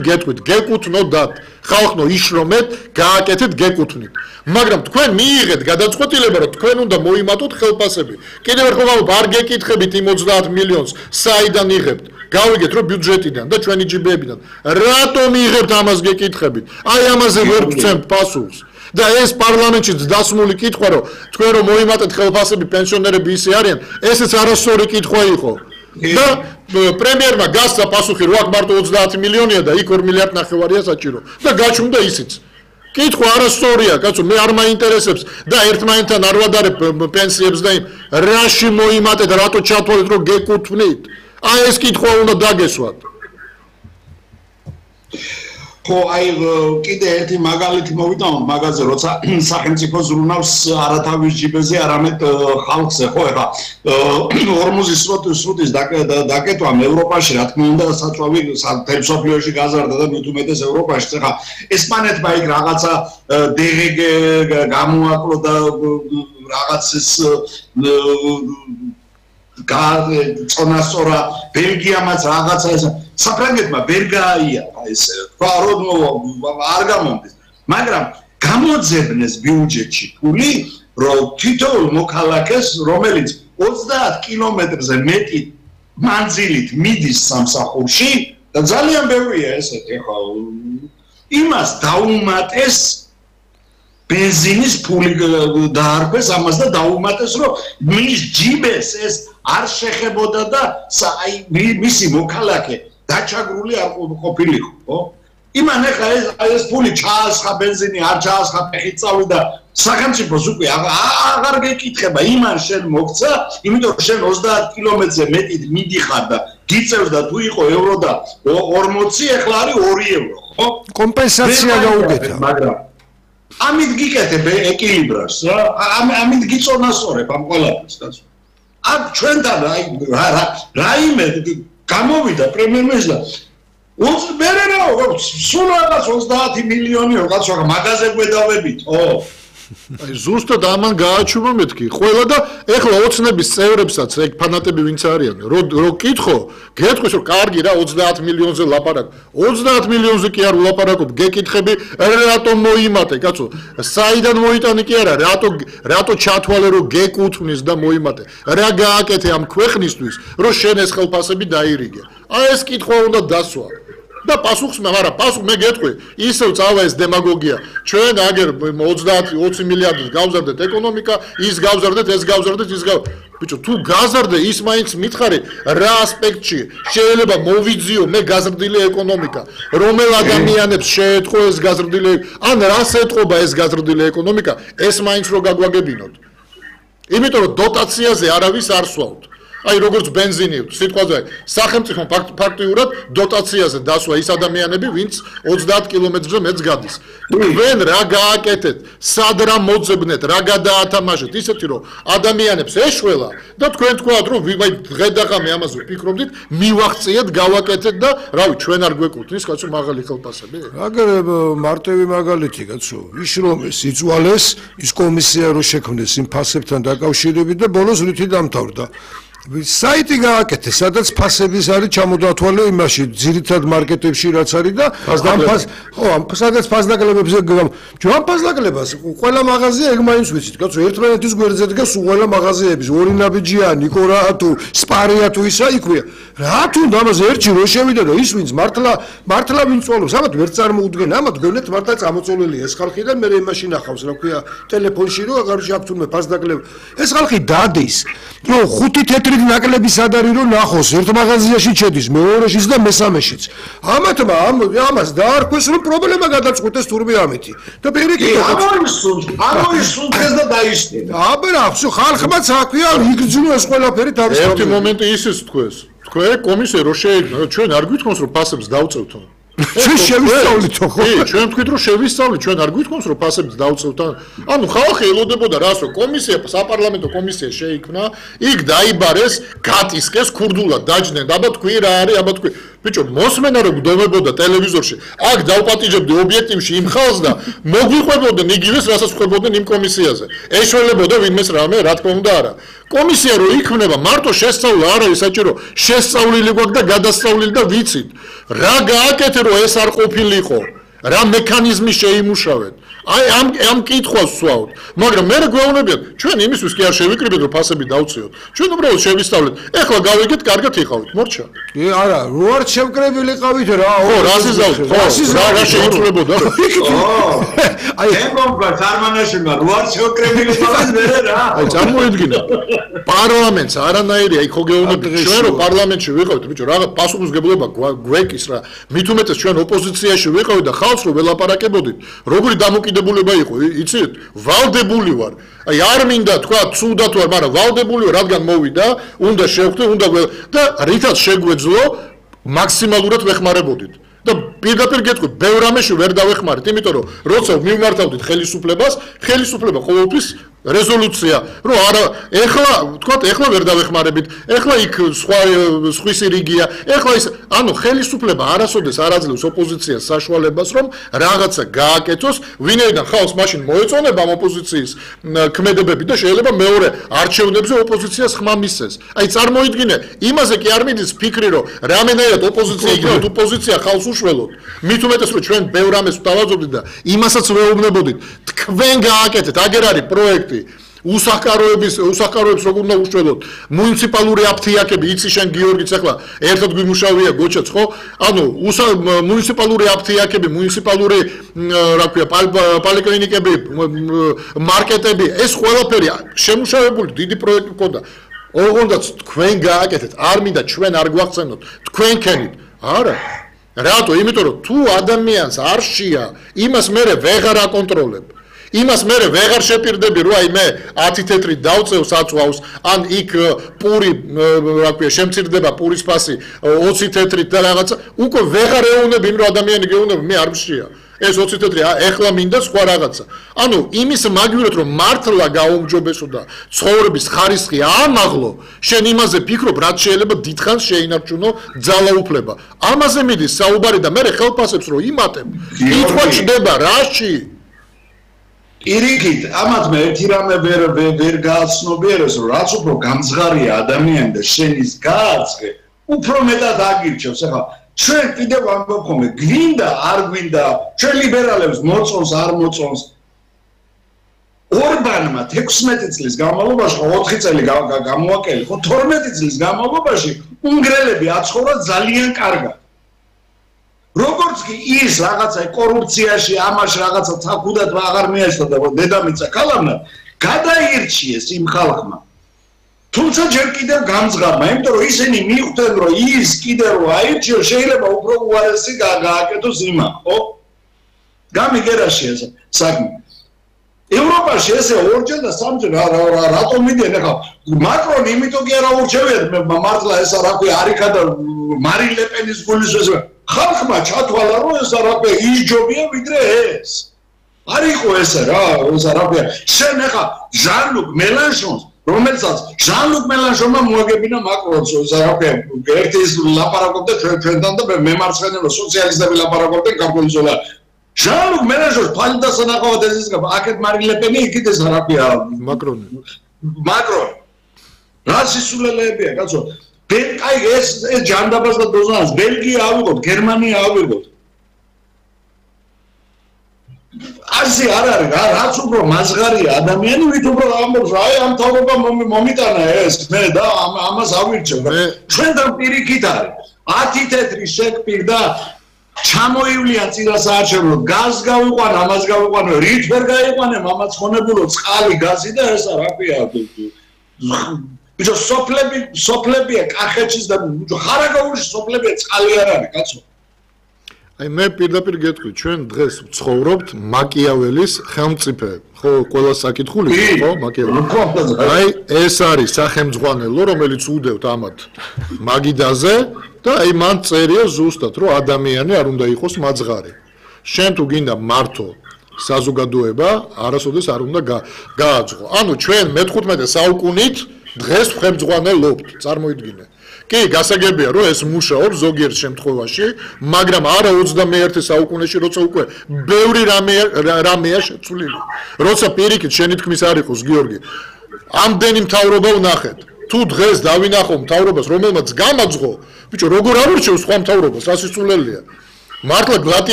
გეტყვით, გეკუთვნოდათ. ხალხო იშრომეთ, გააკეთეთ, გეკუთვნით. მაგრამ თქვენ მიიღეთ გადაწყვეტილება, რომ თქვენ უნდა მოიმატოთ ხელფასები. კიდევ ერთხელ ვამბობ, არ გეკითხებით იმ 30 მილიონს, საიდან იღებთ? გავიგეთ, რომ ბიუჯეტიდან და ჩვენი ჯიბეებიდან. რატომ იღებთ ამას გეკითხებით? აი ამაზე ვერ გცემთ პასუხს. და ეს პარლამენტშიც დასმული კითხვა, რომ თქვენ რომ მოიმატეთ ხელფასები, პენსიონერები ისე არიან, ესეც არასწორი კითხვა იყო. და პრემიერმა გასცა პასუხი, რომ აქ მარტო 30 მილიონია და იქ 2 მილიარდ ნახევარია საჭირო. და გაჩუმდა ისიც. კითხვა არასწორია, კაცო, მე არ მაინტერესებს და ერთმანეთთან არ ვადარებ პენსიებს და იმ რაში მოიმატეთ, რატო ჩათვალეთ, რომ გეკუთვნით? აი ეს კითხვა უნდა დაგესვათ. ხო, აი კიდე ერთი მაგალითი მოვიტანოთ მაგაზე, როცა სახელმწიფო ზრუნავს არათავის ჯიბეზე, არამედ ხალხზე, ხო, ეხლა 40 სრუტის დაკეტვამ ევროპაში, რა თქმა უნდა, საწვავი თემსოფლიოში გაზარდა და მით უმეტეს ევროპაში, ეხლა ესპანეთმა იქ რაღაცა DGG გამოაკლო და რაღაცის წონასწორა ბელგიამაც რაღაცა ეს საფრანგეთმა ვერ გააიარა ესე თქვა რომ არ გამომდის მაგრამ გამოძებნეს ბიუჯეტში ფული რომ თითოეულ მოქალაქეს რომელიც 30 კილომეტრზე მეტი მანძილით მიდის სამსახურში და ძალიან ბევრია ესეთი ხო იმას დაუმატეს ბენზინის ფული დაარქვეს ამას და დაუმატეს რომ მის ჯიბეს ეს არ შეხებოდა და აი მისი მოქალაქე დაჩაგრული არ ყოფილიყო ხო იმან ახლა ეს ფული ჩაასხა ბენზინი არ ჩაასხა ფეხით წავიდა სახელმწიფოს უკვე აღარ გეკითხება იმან შენ მოგცა იმიტომ რომ შენ 30 კილომეტრზე მეტი მიდიხარ და გიწევს და თუ იყო ევრო და 40 ახლა არის 2 ევრო ხო კომპენსაცია გაუგეთა მაგრამ ამით გიკეთებ ეკილიბრას რა ამით გიწონასწორებ ამ ყველაფერს კაცო ამ ჩვენთან რაიმე გამოვიდა პრემიერ-მინისტრი მე რა სულ რაღაც 30 მილიონი რაღაც მაგაზე გვედავებით ო აი ზუსტად ამან გააჩუმა მეთქი ყველა და ეხლა ოცნების წევრებსაც ეგ ფანატები ვინც არიან რო კითხო გეტყვის რომ კარგი რა 30 მილიონზე ლაპარაკ 30 მილიონზე კი არ ვლაპარაკობ გეკითხები რატომ მოიმატე კაცო საიდან მოიტანე კი არა რატო ჩათვალე რომ გეკუთვნის და მოიმატე რა გააკეთე ამ ქვეყნისთვის რომ შენ ეს ხელფასები დაირიგე აი ეს კითხვა უნდა დასვა და პასუხს მაგრამ პასუხ მე გეტყვი ისევ წავა ეს დემაგოგია ჩვენ აგერ 20 მილიარდს გავზარდეთ ეკონომიკა ის გავზარდეთ ეს გავზარდეთ ის ბიჭო თუ გაზარდე ის მაინც მითხარი რა ასპექტში შეიძლება მოვიძიო მე გაზრდილი ეკონომიკა რომელ ადამიანებს შეეთყო ეს გაზრდილი ან რას ეთყობა ეს გაზრდილი ეკონომიკა ეს მაინც რო გაგვაგებინოთ იმიტომ რომ დოტაციაზე არავის არ სვავთ აი როგორც ბენზინი სიტყვაზე სახელმწიფო ფაქტიურად დოტაციაზე დასვა ის ადამიანები ვინც 30 კილომეტრზე მეც გადის თქვენ რა გააკეთეთ სად რა მოძებნეთ რა გადაათამაშეთ ისეთი რომ ადამიანებს ეშველა და თქვენ თქვათ რომ ვიღაი დღე-დაღამე ამაზე ვფიქრობდით მივახციეთ გავაკეთეთ და რავი ჩვენ არ გვეკუთვნის კაცო მაღალი ხელფასები აგერ მარტივი მაგალითი კაცო იშრომეს იწვალეს ის კომისია რო შექმნეს იმ ფასებთან დაკავშირებით და ბოლოს რითი დამთავრდა საიტი გააკეთე, სადაც ფასების არის ჩამოდათვალე იმაში, ძირითად მარკეტებში რაც არის და ამ სადაც ფასდაკლებებზე ამ ფასდაკლებას ყველა მაღაზია ეგ მაინც ვიცით, კაცო, ერთმანეთის გვერდზე დგას ყველა მაღაზიების, ორი ნაბიჯია, ნიკორა თუ სპარია თუ ისა იქვია. რა თუნდა ამაზე ერთში რო შევიდა და ის ვინც მართლა ვინც წვალობს, ამათ ვერ წარმოუდგენ, ამათ გონეთ მართლა წამოწოლილია ეს ხალხი და მე იმაში ნახავს, რა ქვია, ტელეფონში რო აღარ შეაქვთუნმე ფასდაკლება. ეს ხალხი დადის, რომ 5 თეთრი ნაკლები სად არის რომ ნახოს ერთ მაღაზიაში შედის მეორეშიც და მესამეშიც ამათმა ამას დაარქვეს რომ პრობლემა გადაწყვეტეს თურმე ამეთი და პირიქით ამოისუნთქეს და დაიშტინა აბა ხო ხალხმაც აქვია იგრძნო ეს ყველაფერი თავის ერთი მომენტი ისიც თქვეს თქვენ კომისია რო შეიქმნა ჩვენ არ გვითხოვს რომ ფასებს დავწევთო ჩვენ შევისწავლით ხო? ჩვენ თქვით რომ შევისწავლით, ჩვენ არ გვითხოვს რომ ფასებს დავწევთ. ანუ ხალხი ელოდებოდა რას რომ კომისია, საპარლამენტო კომისია შეიქმნა, იქ დაიბარეს, გატისკეს ქურდულად დაჯდნენ. აბა თქვი რა არის, აბა თქვი. ბიჭო, მოსმენა რომ გდომებოდა ტელევიზორში, აქ დავპატიჟებდი ობიექტივში იმ ხალხს და მოგვიყვებოდნენ იგივეს, რასაც ყვებოდნენ იმ კომისიაზე. ეშველებოდა ვინმეს რამე, რა თქმა უნდა არა. კომისია რო იქმნება, მარტო შესწავლა არ არის საჭირო, შესწავლილი გვაქვს და გადასწავლილი და ვიცით. რა გააკეთე რომ ეს არ ყოფილიყო? რა მექანიზმი შეიმუშავეთ? აი ამ კითხვას ვსვავთ. მაგრამ მე გვეუბნებიან, ჩვენ იმისთვის კი არ შევიკრიბეთ რომ ფასები დავწიოთ. ჩვენ უბრალოდ შევისწავლეთ. ეხლა გავიგეთ, კარგად იყავით, მორჩა. კი, არა, რო არ შევკრებილი ყავით რა. ხო, რასიზავთ, რა შეიწლებოდა? აი, ემბობა თარმანაშვილმა რო არ შევკრებილი ყავით მე რა. აი, წარმოიდგინე. პარლამენტს არანაირი აი ხო გეუბნებით, ჩვენ რო პარლამენტში ვიყავით, ბიჭო, რაღაც პასუხისმგებლობა გვეკის რა. მით უმეტეს ჩვენ ოპოზიციაში ვიყავით და ხალხს რო ველაპარაკებოდით, როგორი დამოკიდებულება იყო, იცით? ვალდებული ვარ. აი არ მინდა თქვა ცუდად ვარ, მაგრამ ვალდებული ვარ, რადგან მოვიდა, უნდა შევხვდე, უნდა და რითაც შეგვეძლო, მაქსიმალურად ვეხმარებოდით. და პირდაპირ გეტყვით, ბევრ რამეში ვერ დავეხმარეთ, იმიტომ რომ როცა მიმართავდით ხელისუფლებას, ხელისუფლება ყოველთვის რეზოლუცია, რომ არა, ეხლა, თქვათ, ეხლა ვერ დავეხმარებით, ეხლა იქ სხვისი რიგია, ეხლა ის, ანუ ხელისუფლება არასოდეს არ აძლევს ოპოზიციას საშუალებას, რომ რაღაცა გააკეთოს, ვინაიდან ხალხს მაშინ მოეწონება ამ ოპოზიციის ქმედებები და შეიძლება მეორე არჩევნებზე ოპოზიციას ხმა მისცეს. აი წარმოიდგინე, იმაზე კი არ მიდის ფიქრი, რომ რამენაირად ოპოზიცია იქნება, თუ პოზიცია ხალხს უშველოთ. მით უმეტეს რომ ჩვენ ბევრ რამეს ვთავაზობდით და იმასაც ვეუბნებოდით, თქვენ გააკეთეთ, აგერ არის პროექტი უსახკაროებს როგორ უნდა უშველოთ მუნიციპალური აფთიაქები იცი შენ გიორგიც ახლა ერთად გვიმუშავია გოჩაც ხო ანუ მუნიციპალური აფთიაქები მუნიციპალური რა ქვია პოლიკლინიკები მარკეტები ეს ყველაფერი შემუშავებული დიდი პროექტი მქონდა ოღონდ თქვენ გააკეთეთ არ მინდა ჩვენ არ გვახსენოთ თქვენ ქენით არა რატო იმიტომ რომ თუ ადამიანს არ შეა იმას მე ვეღარ აკონტროლებ იმას მე ვეღარ შეპირდები რომ აი მე 10 თეთრი დავწევ საწვავს ან იქ პური რა ქვია შემცირდება პურის ფასი 20 თეთრით და რაღაცა უკვე ვეღარ ეუნები იმ რომ ადამიანი გეუნება მე არ მშია ეს 20 თეთრი ეხლა მინდა სხვა რაღაცა ანუ იმის მაგივრად რომ მართლა გაუმჯობესო და ცხოვრების ხარისხი ამაღლო შენ იმაზე ფიქრობ რაც შეიძლება დიდხანს შეინარჩუნო ძალაუფლება ამაზე მიდის საუბარი და მე ხელფასებს რომ იმატებ კითხვა ჩდება რაში ირიქით, ამათ მე ერთი რამე ვერ გააცნობიერებს, რომ რაც უფრო გამძღარია ადამიანი და შენის გააწყე, უფრო მეტად აგირჩევს. ახლა ჩვენ კიდევ ამბობ ხოლმე, გვინდა, არ გვინდა, ჩვენ ლიბერალებს მოწონს, არ მოწონს. ორბანმა 16 წლის განმავლობაში, 4 წელი გამოაკელი, 12 წლის განმავლობაში უნგრელები აცხოვრა ძალიან კარგად. როგორც კი ის რაღაცა კორუფციაში ამაში რაღაცა თაკუდად აღარ მიაჩნდა და დედამიწა ქალამნა გადაირჩიეს იმ ხალხმა თუმცა ჯერ კიდევ გამძღარმა იმიტომ რომ ისინი მიხვდნენ რომ ის კიდევ რო აირჩიო შეიძლება უფრო უარესი გააკეთოს იმა ხო გამიგერაში ეს საქმე ევროპაში ესე ორჯერ და სამჯერ რატომ მიდიან ახლა მაკრონი იმიტომ კი არ აურჩევია მართლა ესა რა ქვია არიქა და მარინ ლეპენის გულისვეს ხალხმა ჩათვალა რომ ეს არაფერი იჯობია ვიდრე ეს არ იყო ესე რა ეს არაფერი შენ ახლა ჟან-ლუკ მელანშონს რომელსაც ჟან-ლუკ მელანშონმა მოაგებინა მაკრონს ეს არაფერი ერთი ის ლაპარაკობდა ჩვენთან და მემარცხენე სოციალისტები ლაპარაკობდნენ ქართული ზოლა ჟან-ლუკ მელანშონს ფალი დასანახავად ეზიზგება აქეთ მარინ ლეპენი იქით ეს არაფერია მაკრონი რა სისულელეებია კაცო აი ეს ჯანდაბას და დოზანს ბელგია ავიღოთ, გერმანია ავიღოთ. ასე არ არის, რაც უფრო მაზღარია ადამიანი, ვით უფრო ამბობს, აი ამ თავობა მომიტანა ეს, მე და ამას ავირჩევ. ჩვენთან პირიქით არის. 10 თეთრი შეკპირდა ჩამოივლიან წინასაარჩევნო, გაზ გავიყვან, ამას გავიყვან, რით ვერ გაიყვანე, მამაც ხონებულო, წყალი, გაზი და ესა რა ქვია. ბიჭო სოფლებია კახეთშიც და ხარაგაულში სოფლებია წყალი არ არის კაცო აი მე პირდაპირ გეტყვი ჩვენ დღეს ვცხოვრობთ მაკიაველის ხელმწიფე ხო ყველა საკითხული ხო მაკიაველი აი ეს არის სახელმძღვანელო რომელიც უდევთ ამათ მაგიდაზე და აი მან წერია ზუსტად რომ ადამიანი არ უნდა იყოს მაძღარი შენ თუ გინდა მართო საზოგადოება არასოდეს არ უნდა გააძღო ანუ ჩვენ მე-15 საუკუნით დღეს ხელმძღვანელობთ წარმოიდგინე კი, გასაგებია, რომ ეს მუშაობს ზოგიერთ შემთხვევაში, მაგრამ არა 21 საუკუნეში, როცა უკვე ბევრი რამეა შეცვლილი. როცა პირიქით შენი თქმის არ იყოს, გიორგი, ამდენი მთავრობა ვნახეთ. თუ დღეს დავინახო მთავრობას, რომელმაც გამაძღო, ბიჭო, როგორ არ ურჩევს სხვა მთავრობას, რა სიცოცხლელია. მართლა გლატი